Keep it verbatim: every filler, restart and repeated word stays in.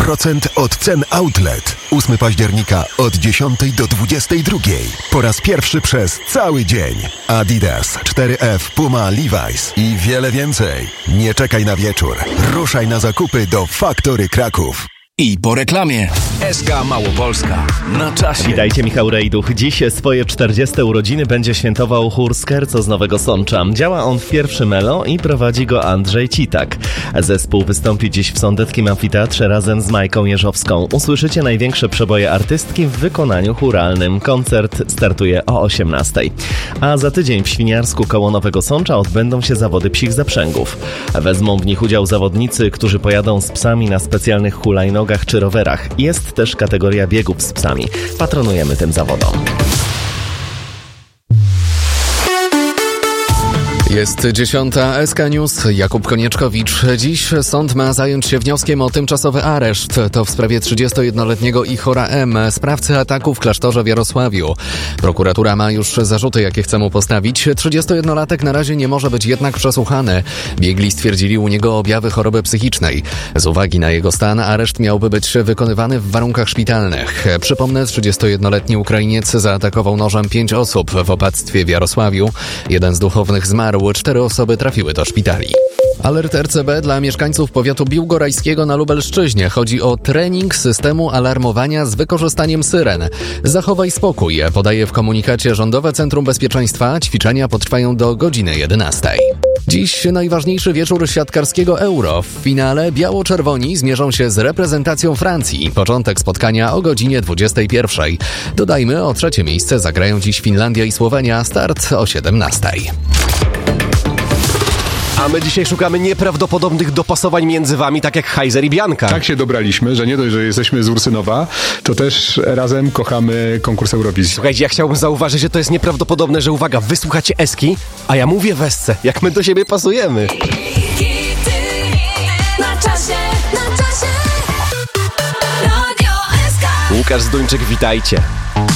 procent od cen outlet. ósmego października od dziesiątej do dwudziestej drugiej. Po raz pierwszy przez cały dzień. Adidas, cztery F, Puma, Levi's i wiele więcej. Nie czekaj na wieczór. Ruszaj na zakupy do Faktory Kraków. I po reklamie. S K Małopolska. Na czasie. Witajcie, Michał Rejduch. Dziś swoje czterdzieste urodziny będzie świętował chór Scherzo z Nowego Sącza. Działa on w pierwszym Elo i prowadzi go Andrzej Citak. Zespół wystąpi dziś w Sądeckim Amfiteatrze razem z Majką Jeżowską. Usłyszycie największe przeboje artystki w wykonaniu chóralnym. Koncert startuje o osiemnastej. A za tydzień w Świniarsku koło Nowego Sącza odbędą się zawody psich zaprzęgów. Wezmą w nich udział zawodnicy, którzy pojadą z psami na specjalnych hulajnogach czy rowerach. Jest też kategoria biegów z psami. Patronujemy tym zawodom. Jest dziesiąta, S K News, Jakub Konieczkowicz. Dziś sąd ma zająć się wnioskiem o tymczasowy areszt. To w sprawie trzydziestojednoletniego Ichora M., sprawcy ataku w klasztorze w Jarosławiu. Prokuratura ma już zarzuty, jakie chce mu postawić. trzydziestojednolatek na razie nie może być jednak przesłuchany. Biegli stwierdzili u niego objawy choroby psychicznej. Z uwagi na jego stan areszt miałby być wykonywany w warunkach szpitalnych. Przypomnę, trzydziestojednoletni Ukrainiec zaatakował nożem pięć osób w opactwie w Jarosławiu. Jeden z duchownych zmarł. Cztery osoby trafiły do szpitali. Alert R C B dla mieszkańców powiatu biłgorajskiego na Lubelszczyźnie. Chodzi o trening systemu alarmowania z wykorzystaniem syren. Zachowaj spokój, podaje w komunikacie Rządowe Centrum Bezpieczeństwa. Ćwiczenia potrwają do godziny jedenastej. Dziś najważniejszy wieczór siatkarskiego Euro. W finale biało-czerwoni zmierzą się z reprezentacją Francji. Początek spotkania o godzinie dwudziestej pierwszej. Dodajmy, o trzecie miejsce zagrają dziś Finlandia i Słowenia. Start o siedemnastej. A my dzisiaj szukamy nieprawdopodobnych dopasowań między wami, tak jak Heiser i Bianka. Tak się dobraliśmy, że nie dość, że jesteśmy z Ursynowa, to też razem kochamy konkurs Eurowizji. Słuchajcie, ja chciałbym zauważyć, że to jest nieprawdopodobne, że uwaga, wy słuchacie Eski, a ja mówię Wesce, jak my do siebie pasujemy. Na czasie, na czasie. Radio S K. Łukasz Zduńczyk, witajcie.